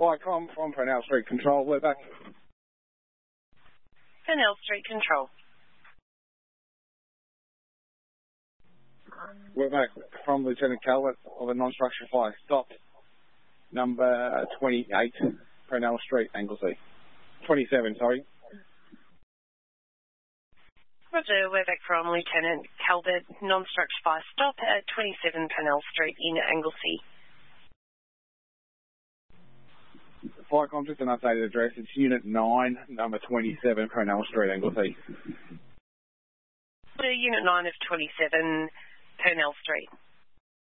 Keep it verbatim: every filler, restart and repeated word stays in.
Viacom from Purnell Street Control. We're back. Purnell Street Control. We're back from Lieutenant Calvert of a non-structural fire. Stop. Number twenty-eight, Purnell Street, Anglesey. twenty-seven, sorry. Roger, we're back from Lieutenant Calvert, non-structural fire stop at twenty-seven Purnell Street in Anglesey. Viacom, just an updated address. It's Unit nine, number twenty-seven, Purnell Street, Anglesey. The Unit nine of twenty-seven, Purnell Street.